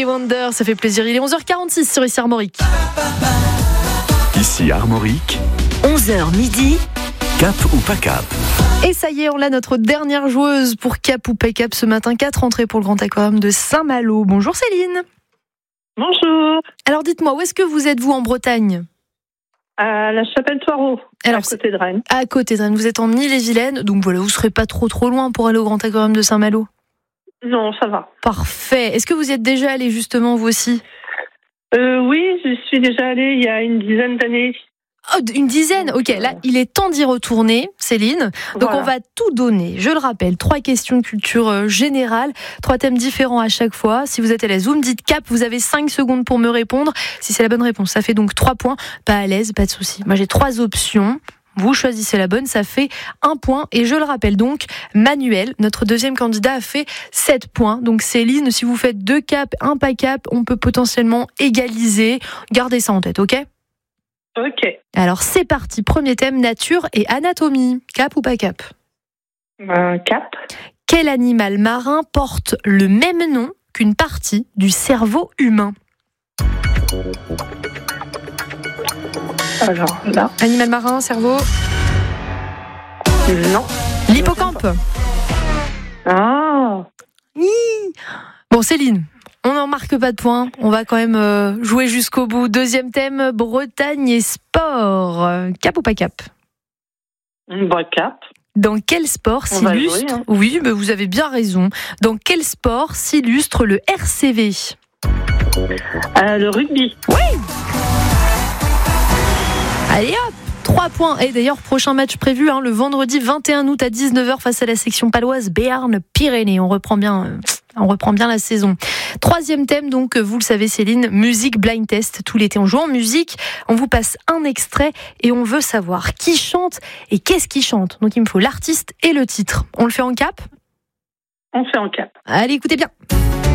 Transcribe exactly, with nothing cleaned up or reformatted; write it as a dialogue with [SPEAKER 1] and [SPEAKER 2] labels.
[SPEAKER 1] Stevie Wonder, ça fait plaisir. Il est onze heures quarante-six sur ici Armorique.
[SPEAKER 2] Ici Armorique,
[SPEAKER 3] onze heures midi.
[SPEAKER 2] Cap ou pas cap?
[SPEAKER 1] Et ça y est, on a notre dernière joueuse pour Cap ou pas cap ce matin. Quatre entrées pour le Grand Aquarium de Saint-Malo. Bonjour Céline.
[SPEAKER 4] Bonjour.
[SPEAKER 1] Alors dites-moi, où est-ce que vous êtes vous en Bretagne?
[SPEAKER 4] À la Chapelle-Thoireau,
[SPEAKER 1] Alors,
[SPEAKER 4] à côté de Rennes.
[SPEAKER 1] À côté de Rennes, vous êtes en Ille-et-Vilaine, donc voilà, vous serez pas trop trop loin pour aller au Grand Aquarium de Saint-Malo.
[SPEAKER 4] Non, ça va.
[SPEAKER 1] Parfait. Est-ce que vous y êtes déjà allé justement vous aussi?
[SPEAKER 4] Euh, oui, je suis déjà allée il y a une dizaine d'années.
[SPEAKER 1] Oh, une dizaine. Ok, là, il est temps d'y retourner, Céline. Donc,
[SPEAKER 4] Voilà.
[SPEAKER 1] on va tout donner. Je le rappelle, trois questions de culture euh, générale, trois thèmes différents à chaque fois. Si vous êtes à l'aise, vous me dites cap, vous avez cinq secondes pour me répondre. Si c'est la bonne réponse, ça fait donc trois points. Pas à l'aise, pas de souci. Moi, j'ai trois options. Vous choisissez la bonne, ça fait un point. Et je le rappelle donc, Manuel, notre deuxième candidat, a fait sept points. Donc Céline, si vous faites deux caps, un pas cap, on peut potentiellement égaliser. Gardez ça en tête, ok ?
[SPEAKER 4] Ok.
[SPEAKER 1] Alors c'est parti, premier thème, nature et anatomie. Cap ou pas cap?
[SPEAKER 4] Un cap.
[SPEAKER 1] Quel animal marin porte le même nom qu'une partie du cerveau humain?
[SPEAKER 4] Alors là,
[SPEAKER 1] Animal marin, cerveau?
[SPEAKER 4] non.
[SPEAKER 1] L'hippocampe.
[SPEAKER 4] Ah,
[SPEAKER 1] Bon Céline, on n'en marque pas de points. On va quand même euh, jouer jusqu'au bout. Deuxième thème, Bretagne et sport. Euh, Cap ou pas cap?
[SPEAKER 4] bah, cap.
[SPEAKER 1] Dans quel sport
[SPEAKER 4] On va
[SPEAKER 1] s'illustre...
[SPEAKER 4] jouer, hein.
[SPEAKER 1] Oui, mais vous avez bien raison. Dans quel sport s'illustre le R C V?
[SPEAKER 4] Euh, le rugby.
[SPEAKER 1] Allez hop, trois points. Et d'ailleurs, prochain match prévu hein, le vendredi vingt et un août à dix-neuf heures face à la section paloise Béarn-Pyrénées. On reprend bien, euh, on reprend bien la saison. Troisième thème, donc, vous le savez Céline, musique blind test. Tout l'été, on joue en musique. On vous passe un extrait et on veut savoir qui chante et qu'est-ce qui chante. Donc, il me faut l'artiste et le titre. On le fait en cap?
[SPEAKER 4] On fait en cap.
[SPEAKER 1] Allez, écoutez bien.